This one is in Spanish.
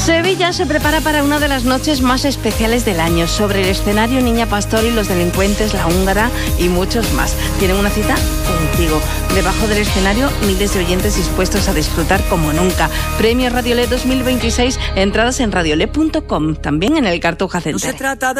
Sevilla se prepara para una de las noches más especiales del año. Sobre el escenario, Niña Pastor y los delincuentes, La Húngara y muchos más. Tienen una cita contigo. Debajo del escenario, miles de oyentes dispuestos a disfrutar como nunca. Premio Radiolé 2026, entradas en radiolé.com, también en el Cartuja Center. No se trata de